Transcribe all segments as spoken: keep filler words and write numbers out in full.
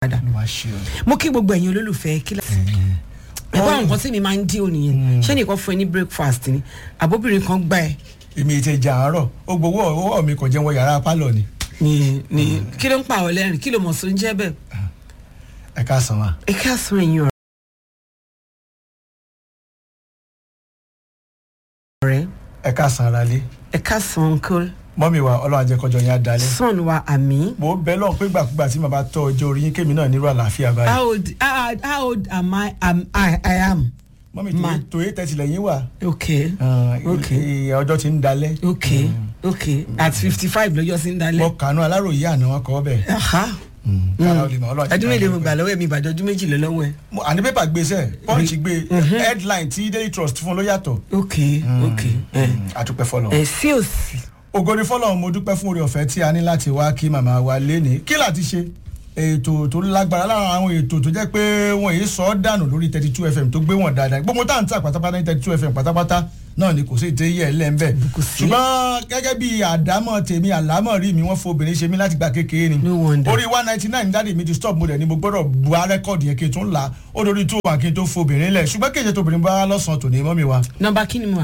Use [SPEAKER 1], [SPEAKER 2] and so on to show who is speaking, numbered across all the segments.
[SPEAKER 1] mo kí gbogbo ẹ̀yin olólùfẹ́ kí la ẹ̀kọ́ nǹkan tí mi máa ń dín ònìyẹn ṣé nìkan fún ẹ ní breakfast ni àbóbìnrin kan gbá ẹ.
[SPEAKER 2] èmi ètè ìjà àárọ̀ ó gbowó owó mi kò jẹun wọ yàrá pálọ̀ ni.
[SPEAKER 1] ni ni kí ló ń pa ọ lẹ́rìn kí ló mọ̀ sóun jẹ́ bẹ́ẹ̀.
[SPEAKER 2] ẹ ká san wa.
[SPEAKER 1] ẹ ká san ẹ̀yin ọ̀rẹ́.
[SPEAKER 2] ẹ ká san ara lé.
[SPEAKER 1] ẹ ká san uncle.
[SPEAKER 2] mọ́mí wa ọlọ́run àjẹkọjọ yẹn á dalẹ̀.
[SPEAKER 1] son wa àmì.
[SPEAKER 2] mo bẹ lọ́n pé gbàkúgbà tí màá bá tọ́ ọjọ́ orí yín kémi náà nírú àlàáfíà báyìí.
[SPEAKER 1] how old how, how old am I am I I am.
[SPEAKER 2] mọ́mí tó tó yé tẹ̀sí lẹ́yìn wà.
[SPEAKER 1] okay okay
[SPEAKER 2] ọjọ́ ti ń dalẹ̀.
[SPEAKER 1] okay okay at fifty five lọ́jọ́ sí ń dalẹ̀.
[SPEAKER 2] mo kànú aláròyé àná wọn kọ́ bẹ́ẹ̀.
[SPEAKER 1] ọdún mélòó mo gbà lọ́wọ́ ẹ̀mí ìbàdàn ọdún méjì lọ́wọ́ ẹ̀.
[SPEAKER 2] àní pépà gbèsè punch gbé headline tí daily trust fún ló yàtọ̀.
[SPEAKER 1] ok ok.
[SPEAKER 2] àtúpẹ́ fọlọ́.
[SPEAKER 1] ẹ sí òsì.
[SPEAKER 2] ògòrì fọlọ́ mo dúpẹ́ fún oore ọ̀fẹ́ tí a ní láti wá kí màmá wa léni kí láti ṣe ètò tó lágbára lára àwọn ètò tó jẹ́ pé wọ́n yìí sọ ọ́ dànù lórí thirty two fm tó gbé wọn dáadáa gbogbo tá à ń tà pátápátá ní thirty two fm pátápátá náà ni kò sí ìtẹ́ yẹ lẹ́ńbẹ́ ṣùgbọ́n gẹ́gẹ́ bí àdámọ̀ tèmi àlámọ̀ rí mi wọ́n fo obìnrin ṣe mí láti gba kékeré ni orí one ninety nine dáàdi mi ti stop mo dẹ̀ ni mo gbọ́dọ̀ bu arẹ́kọ̀dì yẹn kí n tún la ó dorí tó wà kí n tó fo obìnrin lẹ̀ ṣùgbọ́n kéje tó obìnrin bá lọ́sàn-án tòní mọ́ mi wa.
[SPEAKER 1] nọ́mbà kí ni mo wà.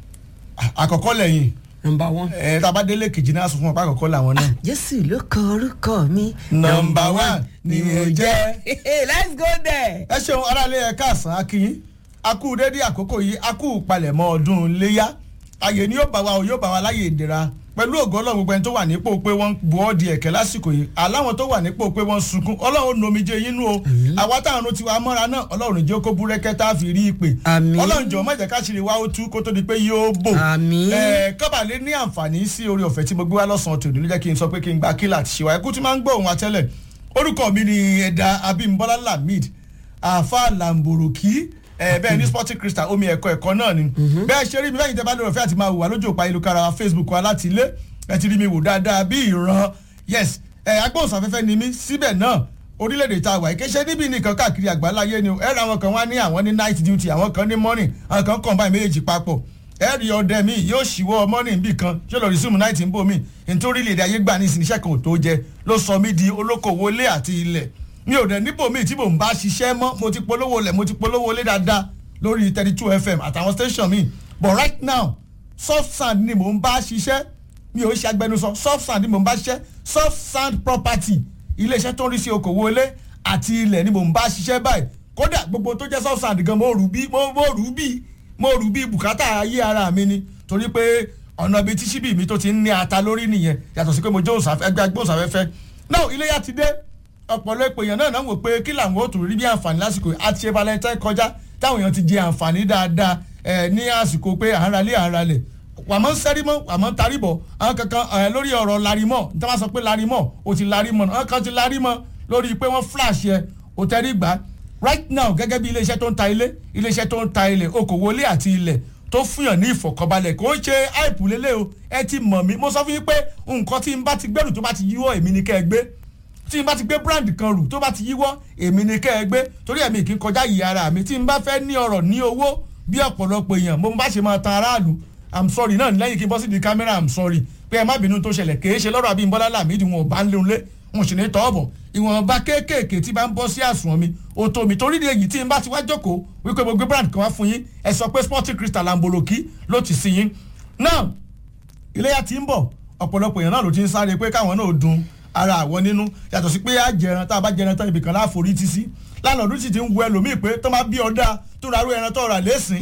[SPEAKER 2] àkọ́kọ́ lẹ́yìn
[SPEAKER 1] nọ́mbà one.
[SPEAKER 2] ẹ tá a bá délé kejì náà sọ fún ọpá àkọ́kọ́ làwọn náà.
[SPEAKER 1] jésù ló kọ orúkọ mi.
[SPEAKER 2] nọ́mbà one ni mo jẹ́.
[SPEAKER 1] let's go there.
[SPEAKER 2] ẹ ṣeun aráalé ẹ káàsán akínyín akú dédé àkókò yìí akú palẹ̀mọ́ ọdún léyà àyè ni yóò bá wa yóò bá wa láyè ìdẹ̀ra pẹ̀lú ògo ọlọ́run gbogbo ẹni tó wà nípò pé wọ́n bu ọ́ di ẹ̀kẹ́ lásìkò yìí aláwọn tó wà nípò pé wọ́n sunkún ọlọ́run nomijé yín nú o àwa táwọn tiwa mọ́ra náà ọlọ́run jẹ́ kó búrẹ́kẹ́ tá a fi rí i pé ọlọ́run jọ̀ọ́ má jẹ́ ká ṣe wá ó tú kó tó di pé yóò bò ẹ̀ kábàlẹ̀ ní àǹfààní sí orí ọ̀fẹ́ tí mo gbé wá lọ́sàn-án tòní ló jẹ́ kí n sọ pé kí n gba kílà àti ṣèwà ẹkú tí máa ń gbọ́ òun àtẹ́lẹ̀ orúkọ mi ni ẹ̀dà Abímbọ́lá Lamid àfa làǹbòròkì ẹ bẹ́ẹ̀ ní sporting crystal omi ẹ̀kọ́ ẹ̀kọ́ náà ni bẹ́ẹ̀ ṣe rí mi lẹ́yìn tẹ́ bá lóore ọ̀fẹ́ àti máa wò wá lójú òpá ìlúkára wa facebook wa láti ilé ẹ ti rí mi wò dáadáa bí ìran yes ẹ agbóhùnsáfẹ́fẹ́ ni mí síbẹ̀ náà orílẹ̀-èdè tá a wà ìkéṣe níbi nìkan káàkiri àgbáláyé ni ẹ ra àwọn kan wá ní àwọn ní night duty àwọn kan ní morning àwọn kan combine méjèèjì papọ̀ ẹ rí ọdẹ mi yóò ṣíwọ́ morning bì kan yóò lọ resume night ń bò mí nítorí ilẹ̀ ayé gbà ní ìsìnṣẹ́ kan ò tó jẹ ló sọ mí di olókòwò ilé àti ilẹ̀ mi ò dẹ̀ níbò míì tí mò ń bá ṣiṣẹ́ mọ́ mo ti polówó lẹ̀ mo ti polówó lé dáadáa lórí thirty two fm àtàwọn station mi but right now soft sand ni mò ń bá ṣiṣẹ́ mi ò ṣe agbẹnusọ soft sand ni mò ń bá ṣiṣẹ́ soft sand property iléeṣẹ́ tó ń rí sí okòwò ilé àti ilẹ̀ ni mò ń bá ṣiṣẹ́ báyìí kódà gbogbo tó jẹ́ soft sand gan mo rù bí mo rù bí mo rù bí bùkátà ayé ara mi ni torí pé ọ̀nà bíi tíṣíbì mi tó ti ń ní ata lórí nìyẹn yàtọ̀ sí pé mo jó gbóhùnsáfẹ́fẹ́ náà iléyà ti dé ọ̀pọ̀lọpọ̀ èèyàn náà náà wò pé kí làwọn ò tún rí bí àǹfààní lásìkò àti ṣe valentine kọjá táwọn èèyàn ti jẹ àǹfààní dáadáa ẹ ní àsìkò pé à ń ralé à ń ralẹ̀ wàmọ́ ń sẹ́rí mọ́ wàmọ́ ń tarí bọ̀ àwọn kankan ẹ lórí ọ̀rọ̀ larimọ́ tí wọ́n sọ pé larimọ́ o ti larimọ́ àwọn kan ti larimọ́ lórí pé wọ́n flash ẹ o tẹ́rí gbà right now gẹ́gẹ́ bí iléeṣẹ́ tó ń ta ilé iléeṣẹ́ tó ń ta ilẹ̀ okòwò ilé àti ilẹ̀ tó fúnyàn ní ìfọ̀kànbalẹ̀ kò ń ṣe àìpù lélẹ̀ o ẹ ti mọ̀ mí mo sọ fún yín pé nǹkan tí n bá ti gbẹ́rù tó bá ti yíwọ́ èmi ni kẹ́ ẹ gbé tí n bá ti gbé brand kan rù tó bá ti yíwọ́ èmi ni kẹ́ ẹ gbé torí ẹ̀mí kì í kọjá yìí ara mi tí n bá fẹ́ ní ọ̀rọ̀ ní owó bí ọ̀pọ̀lọpọ̀ èèyàn mo bá ṣe máa tan aráàlú i'm sorry náà lẹ́yìn kí n bọ́ sí di kámẹ́rà i'm sorry pé ẹ má bínú tó ṣẹlẹ̀ kì í ṣe lọ́rọ̀ Abímbọ́lá Lamid wọn ò bá ń léun lé wọn sì ní tọ́ọ̀bọ̀ ìwọ̀nba kéékèèké tí bá ń bọ́ sí àsùnwọ̀n mi ó tó mi torí èyí tí n bá ti wá jókòó wípé mo gbé brand kan wá fún yín ẹ sọ pé sporting crystal lamboroki ló ti sí yín now iléyà tí ń bọ̀ ọ̀pọ̀lọpọ̀ èèyàn náà ló ti ń sáré pé káwọn náà dùn ara àwọn nínú yàtọ̀ sí pé á jẹran tá a bá jẹran tán ibìkan láforí ti sí lánàá sì ti ń wo ẹlòmíì pé tó máa bí ọ̀dà tó ra aró ẹran tó rà lẹ́sìn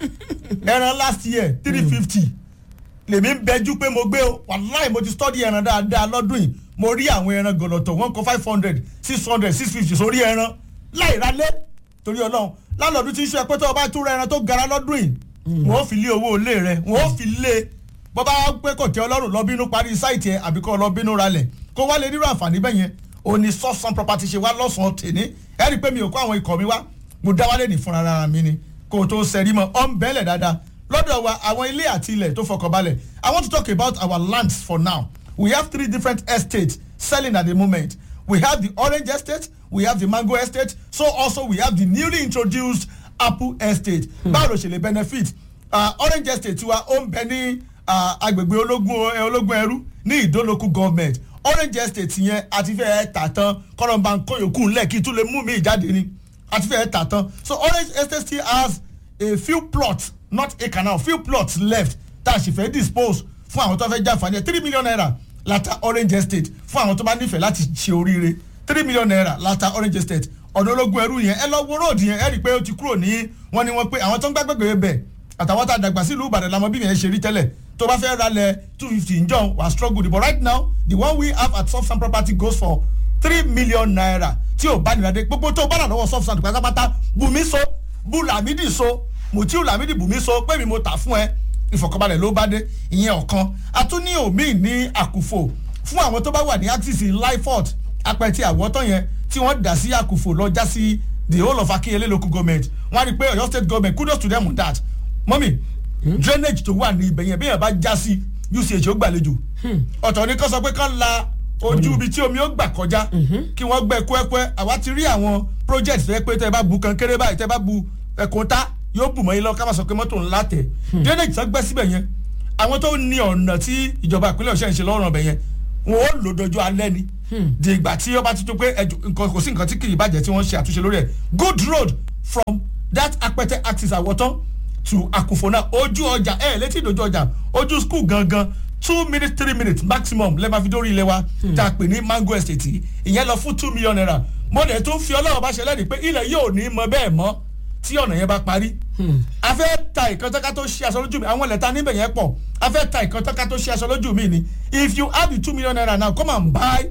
[SPEAKER 2] ẹran last year three fifty lèmi ń bẹjú pé mo gbé o wàláì mo ti study ẹran dáadáa lọ́dún yìí mo rí àwọn ẹran gọ̀lọ̀tọ̀ one kọ five hundred six hundred six fifty sórí ẹran láì ralé torí ọlọ́run lánàá ti ń ṣe pé tó o bá tún ra ẹran tó gara lọ́dún yìí wọ́n fi lé owó ilé rẹ̀ wọ́n fi lé bọ́ bá pé kò tẹ́ ọlọ́run lọ bínú parí sáìtì ẹ̀ àbí kọ́ lọ bínú ralẹ̀ kó wá lè nírú àǹfààní bẹ́ẹ̀ yẹn o ní soft sand property ṣe wá lọ́sàn-án tèní ẹ rí i pé mi ò kó àwọn ikọ̀ mi wá mo dá wálé ní fúnra ara mi ni kó o tó sẹ́rí mọ́ ọ́n bẹ́ẹ̀lẹ̀ dáadáa lọ́dọ̀ wa àwọn ilé àti ilẹ̀ tó fọkànbalẹ̀ I want to talk about our lands for now we have three different estates selling at the moment we have the orange estate we have the mango estate so also we have the newly introduced apple estate báwo ló ṣe lè benefit uh, orange estate wa ó ń bẹ ní agbègbè ológun ológun ẹrú ní Ìdó local government Orange Estate yẹn àti fẹ́ẹ́ tà tán kọ́lọ́mbà ń kó yòókù ńlẹ̀ kí tún lè mú mi ìjáde ni àti fẹ́ẹ́ tà tán so Orange Estate still has a few plots not a canal few plots left tá a sì fẹ́ dispose fún àwọn tó fẹ́ jàǹfààní ẹ̀ three million naira láta Orange Estate fún àwọn tó bá nífẹ̀ẹ́ láti ṣe oríire three million naira láta Orange Estate ọ̀nà ológun ẹrú yẹn ẹ lọ wo road yẹn ẹ rí i pé ó ti kúrò ní wọ́n ní wọ́n pé àwọn tó ń gbàgbẹ́gbẹ́ bẹ̀ àtàwọn tá a dàgbà sílùú Ìbàdàn làwọn bí yẹn ṣe rí tẹ́lẹ̀ tó bá fẹ́ ralẹ̀ two fifty njọ́ wà struggle but right now the one we have at Soft Sand Property goes for three million naira tí ò bá nìyàdé gbogbo tó bá nà lọ́wọ́ Soft Sand pátápátá Bùnmi so Bu Lamidi so Mutiu Lamidi Bùnmi so pé mi mo tà fún ẹ ìfọ̀kànbalẹ̀ ló bá dé ìyẹn ọ̀kan àtúní omi ní àkùfò fún àwọn tó bá wà ní axis Lyford apẹ̀tì àwọ̀tán yẹn tí wọ́n dà sí àkùfò lọ já sí the whole of Akinyele local government wọ́n á rí i pé Ọ̀yọ́ state government kudos to them on that mọ́mì hmm? drainage tó wà ní ibẹ̀ yẹn bí yẹn bá já sí U C H ó gbàlejò ọ̀tọ̀ ní kó sọ pé kán la ojú ibi tí omi ó gbà kọjá kí wọ́n gbẹ kúẹ́kúẹ́ àwa ti rí àwọn project fẹ́ pé tẹ́ bá bu kan kéré báyìí tẹ́ bá bu ẹ̀kọ́ tá yóò bù mọ́ yín lọ ká má sọ pé mọ́tò ńlá tẹ̀ drainage tó gbẹ́ síbẹ̀ yẹn àwọn tó ní ọ̀nà tí ìjọba ìpínlẹ̀ Ọ̀ṣun ń ṣe lọ́rùn ọbẹ̀ yẹn wọn ò lò dọjọ́ alẹ́ ni di ìgbà tí ó bá ti tó pé kò sí nǹkan tí kì í bàjẹ́ tí wọ́n ṣe àtúnṣe lórí ẹ̀ good road from that Apẹtẹ axis Àwọ̀tán to Akufona ojú ọjà ẹ̀ létí ìdójú ọjà ojú school gangan two minutes three minutes maximum lẹ́ẹ̀ máa fi dórí ilé wa tá a pè ní Mango Estate ìyẹn lọ fún two million naira mọ́dẹ̀ tó fi ọlọ́wọ́ bá ṣẹlẹ̀ ní pé ilẹ̀ yóò ní mọ bẹ́ẹ̀ mọ́ tí ọ̀nà yẹn bá parí. a fẹ́ ta ìkan tọ́ka tó ṣe aṣọ lójú mi àwọn ẹ̀lẹ́ta níbẹ̀ yẹn pọ̀ a fẹ́ ta ìkan tọ́ka tó ṣe aṣọ lójú mi ni if you have the two million naira now come and buy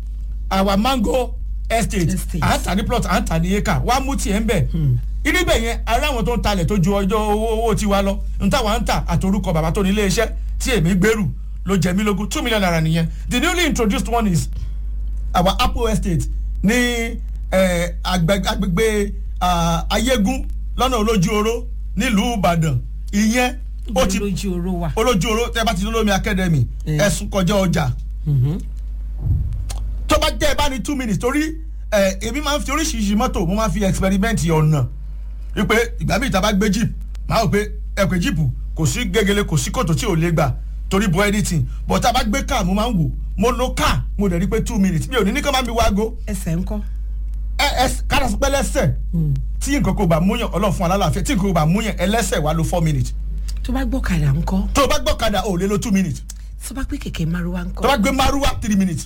[SPEAKER 2] our Mango Estate à ń tà ní plot à ń tà ní acre wàá mú tiẹ̀ ń bẹ̀. ibẹ̀ yẹn ará àwọn tó ń talẹ̀ tó ju ọjọ́ owó tiwa lọ n táwa ń tà àtorúkọ bàbá tó ní ilé iṣẹ́ tí èmi gbèrú ló jẹ mí lógún two million naira nìyẹn the newly introduced one is our Apple Estate ní agbègbè ayégún lọ́nà olójú oró nílùú Ìbàdàn ìyẹn ó ti
[SPEAKER 1] olójú oró wà
[SPEAKER 2] olójú oró tẹ́ bá ti lólómi academy ẹ̀sùn kọjá ọjà tó bá jẹ́ ẹ bá ní two minutes torí èmi máa ń fi oríṣiríṣi mọ́tò mo máa ń fi experiment ọ̀nà wípé ìgbà míì tá bá gbé jeep máa wò pé ẹ̀pẹ̀ jeep kò sí gẹ́gẹ́lẹ́ kò sí kòtò tí ò lè gbà torí bo editing but tá bá gbé car mo máa ń wò mo lo car mo dẹ̀ rí pé two minutes mi ò ní ní kí wọ́n máa mi wá go.
[SPEAKER 1] ẹsẹ̀ ńkọ́.
[SPEAKER 2] ẹ ẹ kára sí pé lẹ́sẹ̀ tí nǹkan kò bá múyàn ọlọ́run fún alálàáfíà tí nǹkan kò bá múyàn ẹlẹ́sẹ̀ wá lo four minutes.
[SPEAKER 1] tó bá gbọ́kadà ńkọ́.
[SPEAKER 2] tó bá gbọ́kadà ò lè lo two minutes.
[SPEAKER 1] tó bá gbé kẹ̀kẹ́ maruwa ńkọ́.
[SPEAKER 2] tó bá gbé maruwa three minutes.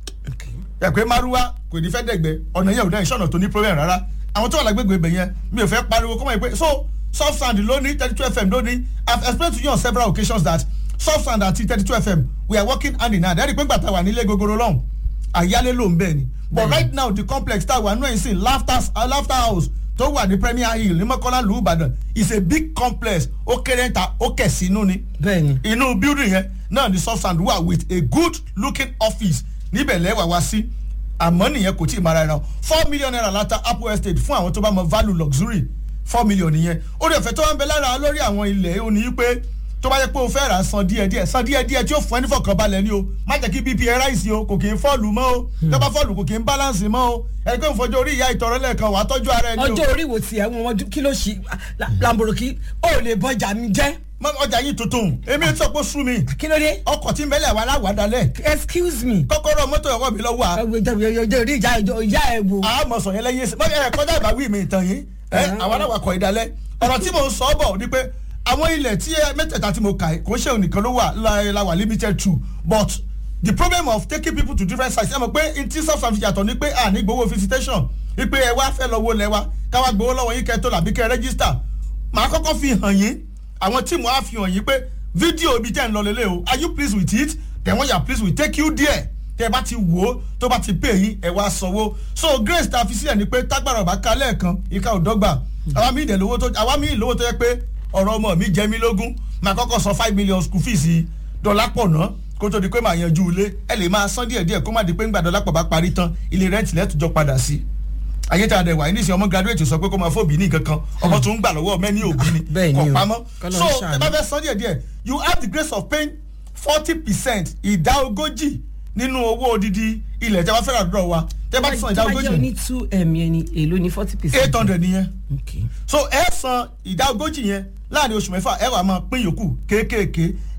[SPEAKER 2] ẹ pé maruwa kò ní fẹ́ dẹ̀gbẹ́ ọ̀nà yẹn ò dá ìṣọ̀nà tó ní problem rárá àwọn tó wà lágbègbè ibẹ̀ yẹn mi ò fẹ́ pariwo kọ́mọ̀ yìí pé so Soft Sand lónìí thirty two F M lónìí I have explained to you on several occasions that Soft Sand àti thirty two F M we are working hand in hand ẹ̀rí pé gbàtà wà nílé gogoro lọ́hùn àyálé ló ń bẹ̀ ni but right now the complex tá a wà nínú ẹ̀sìn laughter house tó wà ní Premier Hill ní Mọ́kọ́lá lù Ìbàdàn is a big complex ó kéré ń ta ó kẹ̀ sínú ni inú building yẹn náà ni Soft Sand wà with a good looking office níbẹ̀ lẹ́wà wá sí àmọ́ nìyẹn kò tí ì mara ẹran four million naira láta Apple Estate fún àwọn tó bá mọ value luxury four million nìyẹn ó dẹ̀ fẹ́ tó wá ń bẹ lára lórí àwọn ilẹ̀ ó ní pé tó bá yẹ pé o fẹ́ rà san díẹ̀ díẹ̀ san díẹ̀ díẹ̀ tí ó fún ẹ ní fọkànbalẹ̀ ni o má jẹ́ kí B P ẹ ráìsì o kò kì í fọ́ọ̀lù mọ́ o tó bá fọ́ọ̀lù kò kì í balance mọ́ o ẹni pé nfọjọ́ orí ìyá ìtọ̀rọ̀ lẹ́ẹ̀kan wàá tọ́jú ara ẹni o.
[SPEAKER 1] ọjọ́ orí wo tiẹ̀ wọn kí ló ṣe lamboroki ó lè bọjà mi jẹ́.
[SPEAKER 2] ọjà yìí tuntun èmi ń sọ pé sú mi.
[SPEAKER 1] kí ló dé.
[SPEAKER 2] ọkọ̀ tí ń bẹ́lẹ̀ wà láwàdálẹ̀.
[SPEAKER 1] excuse me.
[SPEAKER 2] kọ́kọ́rọ́ mọ́tò ẹ̀kọ́ mi lọ́wọ́ a.
[SPEAKER 1] ọjọ́ orí ìyá ẹ̀ wò.
[SPEAKER 2] àmọ̀ sọ̀yẹ́ lẹ́yìn ẹsẹ̀ kọjá ìbáwí mi ìtàn yìí àwọn aláwọ̀ akọ̀ ìdálẹ́ ọ̀rọ̀ tí mò ń sọ bọ̀ ni pé àwọn ilẹ̀ tí mẹ́tẹ̀ẹ̀ta tí mo kà kò ṣe ònìkan ló wà láwà limited to but the problem of taking people to different sites ẹ mọ̀ pé n tí Soft Sand fi yàtọ̀ ni pé à ní gbowó visitation ipe ẹ wá fẹ́ lọ wo lẹ wa káwá gbowó lọ́wọ́ yín kẹ́ tó làbí kẹ́ register màá kọ́kọ́ fi hàn yín àwọn tíìmù á fi hàn yín pé fídíò ibi tẹ́ ń lọ lélẹ̀ o are you pleased with it then when you are pleased we take you there tẹ́ ẹ bá ti wò ó tó bá ti pè yín ẹ wá sanwó so grace ta fi sílẹ̀ ni pé tágbàrà ọ̀bá ká lẹ́ẹ̀kan ìka ò dọ́gba àwa mi ìdẹ̀ lówó tó àwa mi ìlówó tó yẹ pé ọ̀rọ̀ ọmọ mi jẹ́ mi lógún màá kọ́kọ́ san five million school fees dọ́là pọ̀ ná kó tó di pé màá yanjú ilé ẹ lè máa san díẹ̀ díẹ̀ kó má di pé ńgbà dọ́là pọ̀ bá parí tán ilé rẹ́ǹtì lẹ́tùjọ́ padà sí ayé tá a dẹ̀ wà ní ìsìn ọmọ graduate sọ pé kó máa fóbi ní kankan ọmọ tó ń gbà lọ́wọ́ mẹ́ni òbí ni kò pamọ́ so ẹ bá fẹ́ san díẹ̀ díẹ̀ you have the grace of paying forty percent ìdá ogójì nínú owó odidi ilẹ̀ tí a bá fẹ́ rà dúró wa tẹ́ bá ti san ìdá ogójì.
[SPEAKER 1] tó bá jẹ́ oní two m yẹn ni èló ni forty percent.
[SPEAKER 2] eight hundred nìyẹn. so ẹ san ìdá ogójì yẹn láàrin oṣù mẹ́fà ẹ wà máa pín yòókù kéékèèké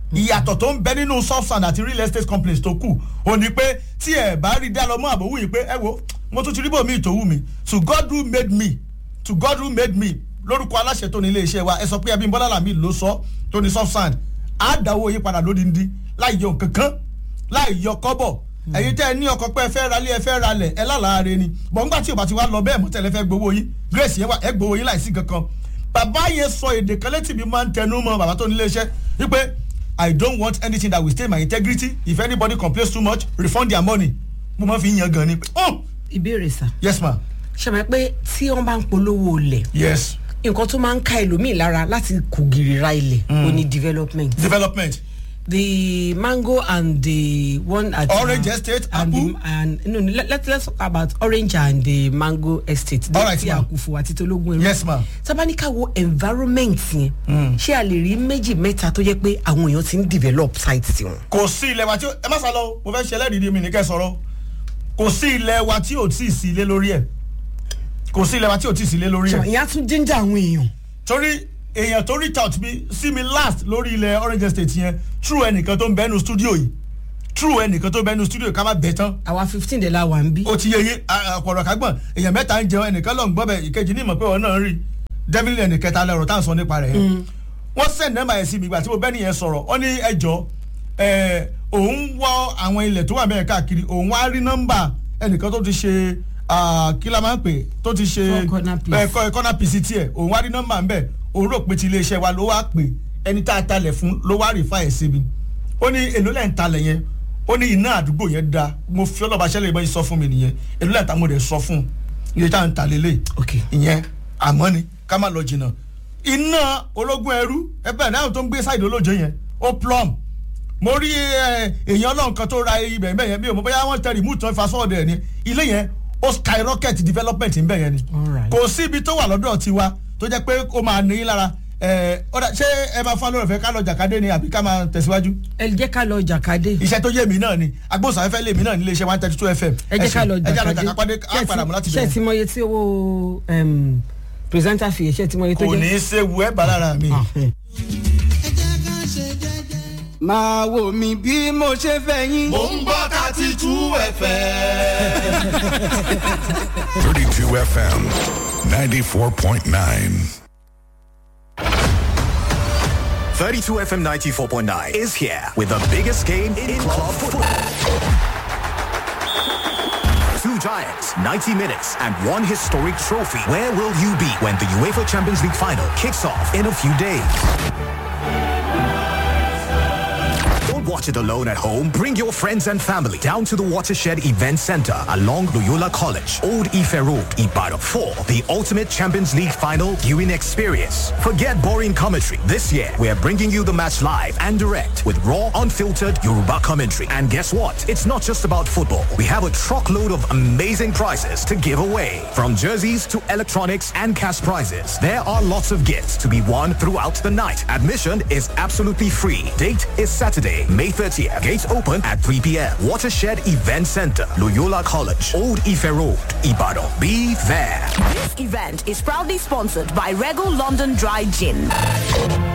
[SPEAKER 2] ìyàtọ̀ tó ń bẹ nínú soft sand àti real estate companies tó kù ò ní pé tí ẹ bá rí dá lọ mọ́ àbòwú yìí pé ẹ wo mo tún ti rí bòmí ìtòwú mi to God who made me to God who made me lórúkọ aláṣẹ tó ní ilé iṣẹ́ wa ẹ sọ pé Abímbọ́lá Làmí ló sọ tó ní soft sand á dáwọ́ yí padà lódìndí láì yọ kankan láì yọ kọ́bọ̀ ẹ̀yin tẹ́ ẹ ní ọkọ̀ pé ẹ fẹ́ ralé ẹ fẹ́ ralẹ̀ ẹ lálàáre ni bọ̀ ńgbà tí o bá ti wá lọ bẹ́ẹ̀ mọ́ tẹ́lẹ̀ fẹ́ gbowó yín grace yẹn wà ẹ gbowó yín láìsí kankan bàbá yẹn sọ èdè kan létí mi máa ń tẹnu mọ́ bàbá tó ní ilé iṣẹ́ wípé I don't want anything that will stain my integrity if anybody complains too much refund their money mo máa fi yan gan ni.
[SPEAKER 1] ìbéèrè sà.
[SPEAKER 2] yes ma.
[SPEAKER 1] ṣe mọ̀ pé tí wọ́n bá ń polówó ilẹ̀.
[SPEAKER 2] yes.
[SPEAKER 1] nǹkan tó máa ń ka ẹlòmíì lára láti kò gìrì ra ilẹ̀ ó ní development.
[SPEAKER 2] development.
[SPEAKER 1] the mango and the one at
[SPEAKER 2] Orange Estate
[SPEAKER 1] and,
[SPEAKER 2] Abu
[SPEAKER 1] the, and no let, let, let's talk about Orange and the Mango Estate.
[SPEAKER 2] All right, ma.
[SPEAKER 1] Akufu àti Tológun.
[SPEAKER 2] Yes ma.
[SPEAKER 1] Tabanika wo environment yẹn. Ṣé a lè rí méjì mẹ́ta tó jẹ́ pé àwọn èèyàn ti ń develop sites wọn.
[SPEAKER 2] Kò sí ilẹ̀ wa tí ẹ má sá lọ mo fẹ́ ṣe ẹlẹ́rìí mi ní kẹ́ sọ̀rọ̀ kò sí ilẹ̀ wa tí ò tí ì sí ilé lórí ẹ̀ kò sí ilẹ̀ wa tí ò tí ì sí ilé lórí ẹ̀.
[SPEAKER 1] ìyá tún jíjà àwọn èèyàn.
[SPEAKER 2] torí èèyàn tó reach out mi sí mi last lórí ilẹ̀ Orange Estate yẹn true ẹnìkan tó ń bẹ́nu studio yìí true ẹnìkan tó ń bẹ́nu studio ká má bẹ̀ tán.
[SPEAKER 1] àwa fifteen de la wà ń bí.
[SPEAKER 2] ó ti yẹ yín ọ̀pọ̀lọ̀ kágbọ̀n èèyàn mẹ́ta ń jẹun ẹnìkan lọ́n gbọ́ bẹ̀ ìkejì ní ìmọ̀ pé wọn náà rí definitely ẹnìkẹta lẹ́rọ̀ tá à ń sọ nípa rẹ̀ yẹn. wọ́n send nọ́mbà yẹn sí mi ìgbà tí mo bẹ́ nìyẹn sọ̀rọ̀ ó ní ẹjọ́ òun wọ àwọn ilẹ̀ tó wà bẹ́ẹ̀ káàkiri òun wá rí nọ́mbà ẹnìkan tó ti ṣe kí la máa ń pè tó ti ṣe corner piece tiẹ̀ òun wá rí nọ́mbà ń bẹ̀ òun rò pé ti iléeṣẹ́ wa ló wá pè ẹni tá a talẹ̀ fún ló wá rí fáyẹ̀ sí mi ó ní èló lẹ́yìn talẹ̀ yẹn ó ní iná àdúgbò yẹn da mo fi ọlọ́ba ṣẹlẹ̀ ìbọn yìí sọ fún mi nìyẹn èló lẹ́yìn tá mo rẹ̀ sọ fún ilé tá à ń ta lélẹ̀ ìyẹn àmọ́ ni ká má lọ jìnnà iná ológun ẹrú ẹgbẹ́ náà tó ń gbé sáìdì olóje yẹn ó plum mo rí èèyàn ọlọ́run kan tó ra ibẹ̀ ibẹ̀ yẹn bí o mo bóyá wọ́n tẹ remote tán fa sọ́ọ̀dẹ̀ ni ilé yẹn ó skyrocket development ń bẹ̀ yẹn ni kò sí ibi tó wà lọ́dọ̀ tiwa tó jẹ́ pé ó máa ní lára ọ̀dà ṣé ẹ máa fún alóòrè fẹ́ ká lọ jàkadé ni àbí ká máa tẹ̀síwájú.
[SPEAKER 1] ẹ jẹ́ ká lọ jàkadé.
[SPEAKER 2] iṣẹ́ tó yé mi náà ni agbóhùnsáfẹ́fẹ́ lè mi náà nílé iṣẹ́ one thirty two fm.
[SPEAKER 1] ẹ jẹ́ ká lọ jàkadé
[SPEAKER 2] ẹ jẹ́ ká lọ jàkadé á padà mọ́ láti bẹ̀rẹ̀.
[SPEAKER 1] ṣé ti mọ iye tí owó pírẹsẹ́ńtà fi ṣé ti mọ iye tó jẹ́.
[SPEAKER 2] kò ní í ṣe wù ẹ́ bá lára mi.
[SPEAKER 3] máa wò mí bí mo ṣe fẹ́ yín.
[SPEAKER 4] mo ń gbọ́ thirty two fm.
[SPEAKER 5] thirty-two F M, ninety-four point nine.
[SPEAKER 6] thirty-two F M ninety-four point nine is here with the biggest game in club football. Two giants, ninety minutes, and one historic trophy. Where will you be when the UEFA Champions League final kicks off in a few days? Watch it alone at home. Bring your friends and family down to the Watershed Event Center along Loyola College, Old Ife Road, Ibadan for the ultimate Champions League final viewing experience. Forget boring commentary. This year, we are bringing you the match live and direct with raw, unfiltered Yoruba commentary. And guess what? It's not just about football. We have a truckload of amazing prizes to give away. From jerseys to electronics and cash prizes, there are lots of gifts to be won throughout the night. Admission is absolutely free. Date is Saturday, May thirtieth. Gates open at three p.m. Watershed Event Center, Loyola College, Old Ife Road, Ibadan. Be there.
[SPEAKER 7] This event is proudly sponsored by Regal London Dry Gin.